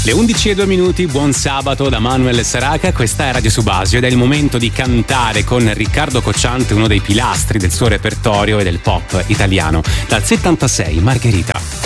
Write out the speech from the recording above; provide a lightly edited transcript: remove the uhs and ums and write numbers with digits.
Le 11:02, buon sabato da Manuel Saraca, questa è Radio Subasio ed è il momento di cantare con Riccardo Cocciante, uno dei pilastri del suo repertorio e del pop italiano. Dal 76, Margherita.